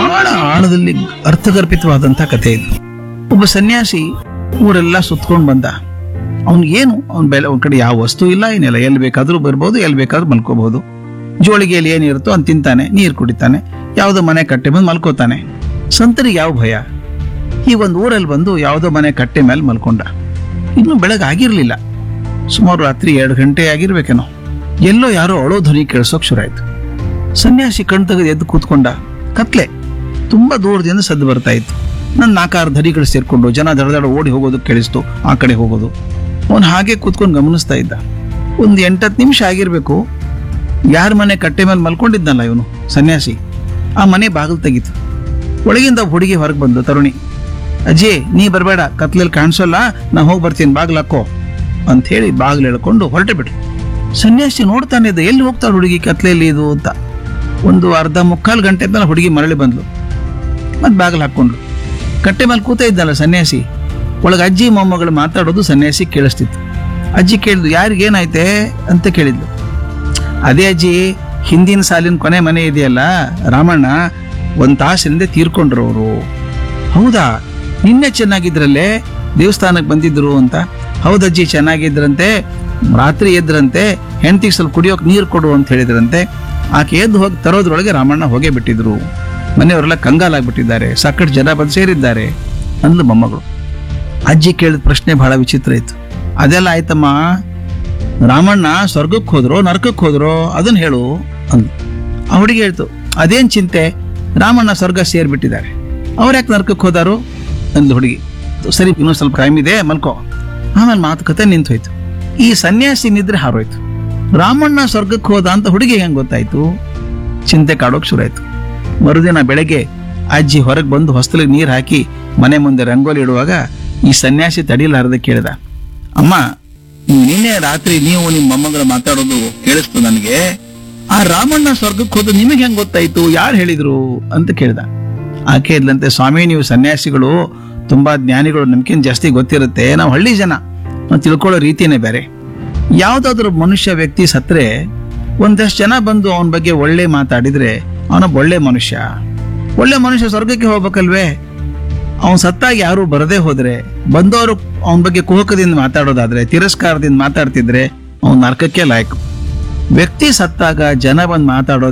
ಬಹಳ ಆಳದಲ್ಲಿ ಅರ್ಥಗರ್ಭಿತವಾದಂಥ ಕಥೆ ಇದು. ಒಬ್ಬ ಸನ್ಯಾಸಿ ಊರೆಲ್ಲ ಸುತ್ಕೊಂಡು ಬಂದ. ಏನು ಅವನ ಕಡೆ ಯಾವ ವಸ್ತು ಇಲ್ಲ, ಏನಿಲ್ಲ. ಎಲ್ಲಿ ಬೇಕಾದ್ರೂ ಬರ್ಬೋದು, ಎಲ್ಲಿ ಬೇಕಾದ್ರೂ ಮಲ್ಕೋಬಹುದು. ಜೋಳಿಗೆಯಲ್ಲಿ ಏನಿರುತ್ತೋ ಅವ್ನು ತಿಂತಾನೆ, ನೀರು ಕುಡಿತಾನೆ, ಯಾವುದೋ ಮನೆ ಕಟ್ಟೆ ಬಂದು ಮಲ್ಕೋತಾನೆ. ಸಂತರಿಗೆ ಯಾವ ಭಯ? ಈ ಒಂದು ಊರಲ್ಲಿ ಬಂದು ಯಾವುದೋ ಮನೆ ಕಟ್ಟೆ ಮೇಲೆ ಮಲ್ಕೊಂಡ. ಇನ್ನು ಬೆಳಗ್ಗೆ ಆಗಿರ್ಲಿಲ್ಲ, ಸುಮಾರು ರಾತ್ರಿ 2 ಗಂಟೆ ಆಗಿರ್ಬೇಕೇನೋ. ಎಲ್ಲೋ ಯಾರೋ ಅಳೋ ಧ್ವನಿ ಕೇಳಿಸೋಕೆ ಶುರುವಾಯ್ತು. ಸನ್ಯಾಸಿ ಕಣ್ ತೆಗೆದು ಎದ್ದು ಕೂತ್ಕೊಂಡ. ಕತ್ಲೆ, ತುಂಬಾ ದೂರದಿಂದ ಸದ್ದು ಬರ್ತಾ ಇತ್ತು. ನನ್ನ 4-6 ಧರಿಗಳು ಸೇರ್ಕೊಂಡು ಜನ ದಡದಡ ಓಡಿ ಹೋಗೋದು ಕೇಳಿಸ್ತು, ಆ ಕಡೆ ಹೋಗೋದು. ಅವನು ಹಾಗೆ ಕೂತ್ಕೊಂಡು ಗಮನಿಸ್ತಾ ಇದ್ದ. ಒಂದು 8-10 ನಿಮಿಷ ಆಗಿರ್ಬೇಕು. ಯಾರ ಮನೆ ಕಟ್ಟೆ ಮೇಲೆ ಮಲ್ಕೊಂಡಿದ್ನಲ್ಲ ಇವನು ಸನ್ಯಾಸಿ, ಆ ಮನೆ ಬಾಗಿಲು ತೆಗೀತು. ಒಳಗಿಂದ ಹುಡುಗಿ ಹೊರಗೆ ಬಂದು, ತರುಣಿ, ಅಜ್ಜಿ ನೀ ಬರಬೇಡ, ಕತ್ಲಲ್ಲಿ ಕಾಣಿಸೋಲ್ಲ, ನಾ ಹೋಗಿ ಬರ್ತೀನಿ, ಬಾಗಿಲು ಹಾಕೋ ಅಂತ ಹೇಳಿ ಬಾಗಿಲು ಎಳ್ಕೊಂಡು ಹೊರಟೆ ಬಿಟ್ರು. ಸನ್ಯಾಸಿ ನೋಡ್ತಾನೆ ಇದ್ದ, ಎಲ್ಲಿ ಹೋಗ್ತಾಳೆ ಹುಡುಗಿ ಕತ್ಲೆಯಲ್ಲಿ ಇದು ಅಂತ. ಒಂದು ಅರ್ಧ ಮುಕ್ಕಾಲು ಗಂಟೆ ಮೇಲೆ ಹುಡುಗಿ ಮರಳಿ ಬಂದ್ಲು, ಮತ್ತೆ ಬಾಗಿಲು ಹಾಕ್ಕೊಂಡ್ಲು. ಕಟ್ಟೆ ಮೇಲೆ ಕೂತ ಇದ್ದಲ್ಲ ಸನ್ಯಾಸಿ, ಒಳಗೆ ಅಜ್ಜಿ ಮೊಮ್ಮಗಳು ಮಾತಾಡೋದು ಸನ್ಯಾಸಿ ಕೇಳಿಸ್ತಿತ್ತು. ಅಜ್ಜಿ ಕೇಳಿದ್ಲು, ಯಾರಿಗೇನಾಯ್ತೆ ಅಂತ ಕೇಳಿದ್ಲು. ಅದೇ ಅಜ್ಜಿ, ಹಿಂದಿನ ಸಾಲಿನ ಕೊನೆ ಮನೆ ಇದೆಯಲ್ಲ ರಾಮಣ್ಣ, 1 ತಾಸಿನಿಂದ ತೀರ್ಕೊಂಡ್ರು ಅವರು. ಹೌದಾ, ನಿನ್ನೆ ಚೆನ್ನಾಗಿದ್ರಲ್ಲೇ, ದೇವಸ್ಥಾನಕ್ಕೆ ಬಂದಿದ್ರು ಅಂತ. ಹೌದಜ್ಜಿ, ಚೆನ್ನಾಗಿದ್ರಂತೆ. ರಾತ್ರಿ ಎದ್ರಂತೆ, ಹೆಂಡತಿಗೆ ಸ್ವಲ್ಪ ಕುಡಿಯೋಕೆ ನೀರು ಕೊಡು ಅಂತ ಹೇಳಿದ್ರಂತೆ. ಆಕೆ ಎದ್ದು ಹೋಗಿ ತರೋದ್ರೊಳಗೆ ರಾಮಣ್ಣ ಹೋಗೇ ಬಿಟ್ಟಿದ್ರು. ಮನೆಯವರೆಲ್ಲ ಕಂಗಾಲಾಗ್ಬಿಟ್ಟಿದ್ದಾರೆ, ಸಾಕಷ್ಟು ಜನ ಬಂದು ಸೇರಿದ್ದಾರೆ ಅಂದ್ಲು ಮೊಮ್ಮಗಳು. ಅಜ್ಜಿ ಕೇಳಿದ ಪ್ರಶ್ನೆ ಬಹಳ ವಿಚಿತ್ರ ಇತ್ತು. ಅದೆಲ್ಲ ಆಯ್ತಮ್ಮ, ರಾಮಣ್ಣ ಸ್ವರ್ಗಕ್ಕೆ ಹೋದ್ರೋ ನರಕಕ್ಕೆ ಹೋದ್ರೋ ಅದನ್ನ ಹೇಳು ಅಂದ್ಲು. ಆ ಹುಡುಗಿ ಹೇಳ್ತು, ಅದೇನ್ ಚಿಂತೆ, ರಾಮಣ್ಣ ಸ್ವರ್ಗ ಸೇರ್ಬಿಟ್ಟಿದ್ದಾರೆ, ಅವ್ರ್ಯಾಕೆ ನರಕಕ್ಕೆ ಹೋದಾರು ಅಂದ್ಲು ಹುಡುಗಿ. ಸರಿ, ಇನ್ನೂ ಸ್ವಲ್ಪ ಟೈಮ್ ಇದೆ, ಮಲ್ಕೋ. ಆಮೇಲೆ ಮಾತುಕತೆ ನಿಂತು ಹೋಯ್ತು. ಈ ಸನ್ಯಾಸಿ ನಿದ್ರೆ ಹಾರೋಯ್ತು. ರಾಮಣ್ಣ ಸ್ವರ್ಗಕ್ಕೆ ಹೋದ ಅಂತ ಹುಡುಗಿ ಹೆಂಗ್ ಗೊತ್ತಾಯ್ತು? ಚಿಂತೆ ಕಾಡೋಕ್ ಶುರು ಆಯ್ತು. ಮರುದಿನ ಬೆಳಗ್ಗೆ ಅಜ್ಜಿ ಹೊರಗೆ ಬಂದು ಹೊಸ್ತಲಿಗೆ ನೀರು ಹಾಕಿ ಮನೆ ಮುಂದೆ ರಂಗೋಲಿ ಇಡುವಾಗ ಈ ಸನ್ಯಾಸಿ ತಡಿಲಾರದೆ ಕೇಳಿದ, ಅಮ್ಮ, ನಿನ್ನೆ ರಾತ್ರಿ ನೀವು ನಿಮ್ಮ ಮೊಮ್ಮಗಳು ಮಾತಾಡೋದು ಕೇಳಿಸ್ತು ನನಗೆ. ಆ ರಾಮಣ್ಣ ಸ್ವರ್ಗಕ್ಕೆ ಹೋದ ನಿಮಗೆ ಹೆಂಗ್ ಗೊತ್ತಾಯ್ತು, ಯಾರು ಹೇಳಿದ್ರು ಅಂತ ಕೇಳಿದ. ಆಕೆ ಇದ್ಲಂತೆ, ಸ್ವಾಮಿ, ನೀವು ಸನ್ಯಾಸಿಗಳು ತುಂಬಾ ಜ್ಞಾನಿಗಳು, ನಮ್ಗಿಂತ ಜಾಸ್ತಿ ಗೊತ್ತಿರುತ್ತೆ, ನಾವು ಹಳ್ಳಿ ಜನ, ನಾವು ತಿಳ್ಕೊಳ್ಳೋ ರೀತಿನೇ ಬೇರೆ. ಯಾವ್ದಾದ್ರು ಮನುಷ್ಯ ವ್ಯಕ್ತಿ ಸತ್ರೆ ಒಂದಷ್ಟು ಜನ ಬಂದು ಅವನ ಬಗ್ಗೆ ಒಳ್ಳೆ ಮಾತಾಡಿದ್ರೆ ಅವನೊಬ್ಬ ಒಳ್ಳೆ ಮನುಷ್ಯ. ಒಳ್ಳೆ ಮನುಷ್ಯ ಸ್ವರ್ಗಕ್ಕೆ ಹೋಗ್ಬೇಕಲ್ವೇ? ಅವನ್ ಸತ್ತಾಗಿ ಯಾರು ಬರದೇ ಹೋದ್ರೆ, ಬಂದವರು ಅವನ ಬಗ್ಗೆ ಕುಹಕದಿಂದ ಮಾತಾಡೋದಾದ್ರೆ, ತಿರಸ್ಕಾರದಿಂದ ಮಾತಾಡ್ತಿದ್ರೆ ಅವನ್ ನರಕಕ್ಕೆ ಲಾಯಕ್. ವ್ಯಕ್ತಿ ಸತ್ತಾಗ ಜನ ಬಂದು ಮಾತಾಡೋದು